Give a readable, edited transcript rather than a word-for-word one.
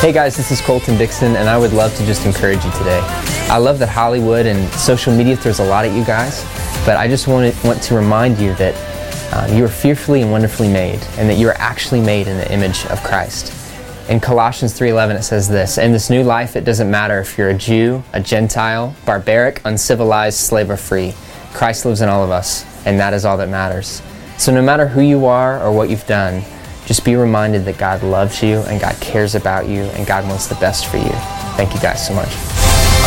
Hey guys, this is Colton Dixon, and I would love to just encourage you today. I love that Hollywood and social media throws a lot at you guys, but I just want to remind you that you are fearfully and wonderfully made, and that you are actually made in the image of Christ. In Colossians 3:11 it says this, "In this new life it doesn't matter if you're a Jew, a Gentile, barbaric, uncivilized, slave or free. Christ lives in all of us, and that is all that matters." So no matter who you are or what you've done, just be reminded that God loves you and God cares about you and God wants the best for you. Thank you guys so much.